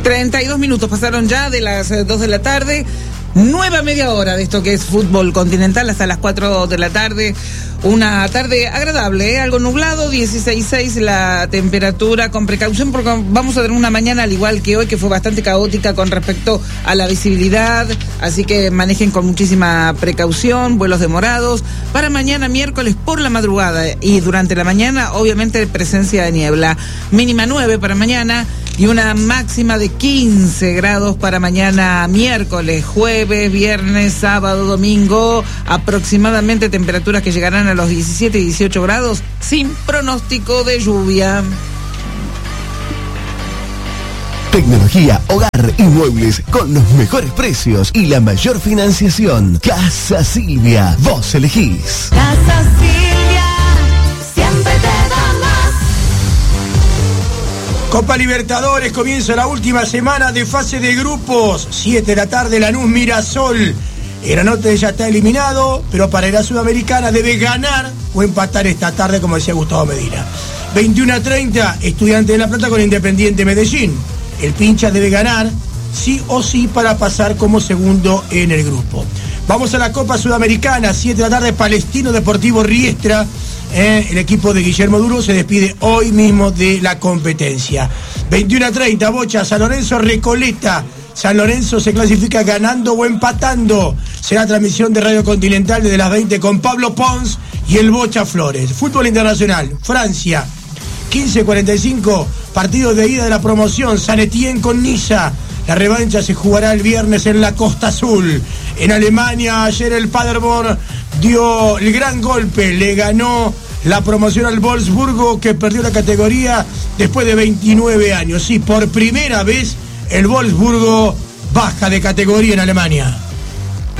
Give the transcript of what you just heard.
32 minutos pasaron ya de las 2 de la tarde. Nueva media hora de esto que es fútbol continental hasta las 4 de la tarde. Una tarde agradable, algo nublado, 16.6 la temperatura, con precaución porque vamos a tener una mañana al igual que hoy, que fue bastante caótica con respecto a la visibilidad, así que manejen con muchísima precaución, vuelos demorados. Para mañana miércoles por la madrugada y durante la mañana, obviamente presencia de niebla. Mínima 9 para mañana y una máxima de 15 grados para mañana miércoles, jueves, viernes, sábado, domingo, aproximadamente temperaturas que llegarán a los 17 y 18 grados sin pronóstico de lluvia. Tecnología, hogar y muebles con los mejores precios y la mayor financiación. Casa Silvia, vos elegís. Casa Silvia, siempre te da más. Copa Libertadores, comienza la última semana de fase de grupos. 7 de la tarde, Lanús Mirasol. Granote ya está eliminado, pero para la Sudamericana debe ganar o empatar esta tarde, como decía Gustavo Medina. 21:30, Estudiantes de La Plata con Independiente Medellín. El pincha debe ganar, sí o sí, para pasar como segundo en el grupo. Vamos a la Copa Sudamericana, 7 de la tarde, Palestino Deportivo Riestra. El equipo de Guillermo Duro se despide hoy mismo de la competencia. 21:30, Bocha, San Lorenzo Recoleta. San Lorenzo se clasifica ganando o empatando. Será transmisión de Radio Continental desde las 20 con Pablo Pons y el Bocha Flores. Fútbol internacional, Francia, 15:45, partido de ida de la promoción, San Etienne con Niza. La revancha se jugará el viernes en la Costa Azul. En Alemania, ayer el Paderborn dio el gran golpe, le ganó la promoción al Wolfsburgo, que perdió la categoría después de 29 años. Sí, por primera vez el Wolfsburgo baja de categoría en Alemania.